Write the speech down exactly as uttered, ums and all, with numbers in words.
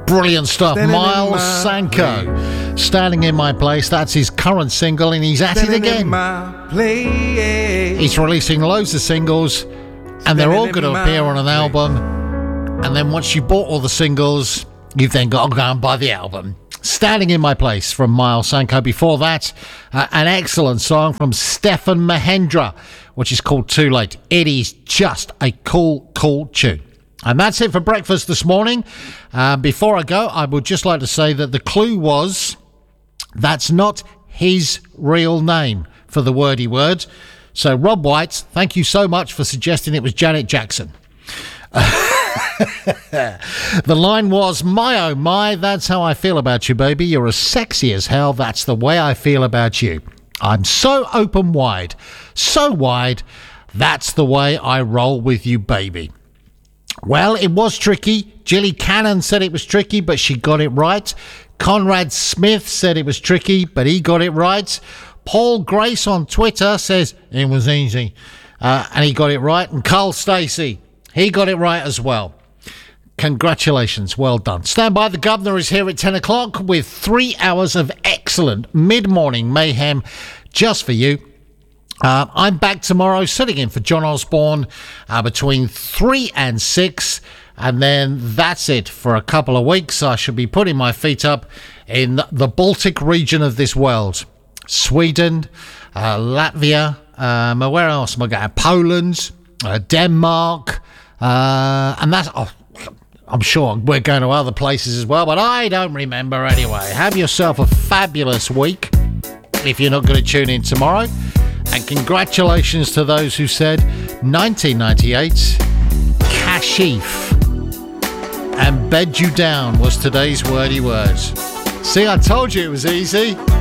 Brilliant stuff. Miles Sanko, Standing in My Place. That's his current single, and he's at it again. He's releasing loads of singles, and they're all going to appear on an album. And then once you bought all the singles, you've then got to go and buy the album. Standing in My Place from Miles Sanko. Before that, uh, an excellent song from Stefan Mahendra, which is called Too Late. It is just a cool, cool tune. And that's it for breakfast this morning. Uh, before I go, I would just like to say that the clue was that's not his real name for the wordy word. So, Rob White, thank you so much for suggesting it was Janet Jackson. The line was, my oh my, that's how I feel about you, baby. You're as sexy as hell. That's the way I feel about you. I'm so open wide, so wide. That's the way I roll with you, baby. Well, it was tricky. Jilly Cannon said it was tricky, but she got it right. Conrad Smith said it was tricky, but he got it right. Paul Grace on Twitter says it was easy, uh, and he got it right. And Carl Stacey, he got it right as well. Congratulations, well done. Stand by, the Governor is here at ten o'clock with three hours of excellent mid-morning mayhem just for you. Uh, I'm back tomorrow, sitting in for John Osborne uh, between three and six, and then that's it for a couple of weeks. I shall be putting my feet up in the Baltic region of this world. Sweden, uh, Latvia, um, where else am I going? Poland, uh, Denmark, uh, and that's... Oh, I'm sure we're going to other places as well, but I don't remember anyway. Have yourself a fabulous week if you're not going to tune in tomorrow. And congratulations to those who said nineteen ninety-eight, Kashif and Bed You Down was today's wordy words. See, I told you it was easy.